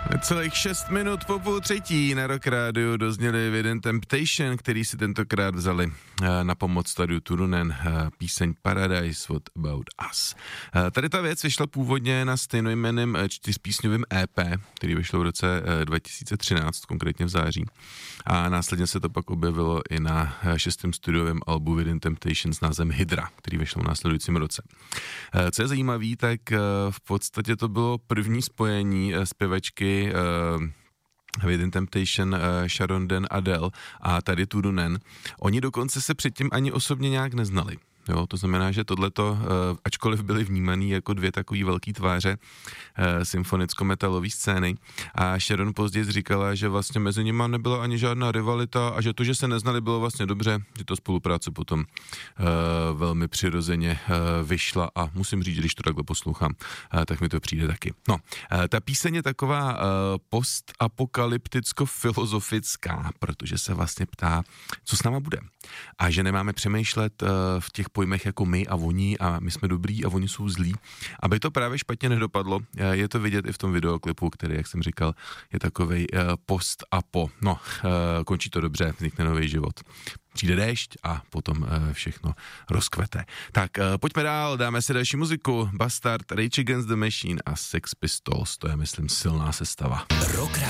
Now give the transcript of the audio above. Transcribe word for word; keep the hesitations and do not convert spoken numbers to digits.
Celých šest minut po půl třetí na Rock Rádiu dozněli Within Temptation, který si tentokrát vzali na pomoc Studiu Turunen, píseň Paradise What About Us. Tady ta věc vyšla původně na stejnojmenném čtyřpísňovém E P, který vyšlo v roce dva tisíce třináct, konkrétně v září. A následně se to pak objevilo i na šestém studiovém albu Within Temptation s názvem Hydra, který vyšlo v následujícím roce. Co je zajímavý, tak v podstatě to bylo první spojení zpěvačky Uh, Within Temptation, uh, Sharon Den Adele a tady Turunen. Oni dokonce se předtím ani osobně nějak neznali. Jo, to znamená, že tohleto, uh, ačkoliv byly vnímaný jako dvě takový velký tváře uh, symfonicko-metalové scény, a Sharon později říkala, že vlastně mezi nimi nebyla ani žádná rivalita a že to, že se neznali, bylo vlastně dobře, že to spolupráce potom uh, velmi přirozeně uh, vyšla a musím říct, když to takhle poslouchám, uh, tak mi to přijde taky. No, uh, ta píseň je taková uh, postapokalypticko-filozofická, protože se vlastně ptá, co s náma bude. A že nemáme přemýšlet uh, v těch pojmech jako my a oni a my jsme dobrý a oni jsou zlí. Aby to právě špatně nedopadlo, je to vidět i v tom videoklipu, který, jak jsem říkal, je takovej post a po. No, končí to dobře, vznikne nový život. Přijde déšť a potom všechno rozkvete. Tak pojďme dál, dáme si další muziku. Bastard, Rage Against the Machine a Sex Pistols, to je, myslím, silná sestava. Rock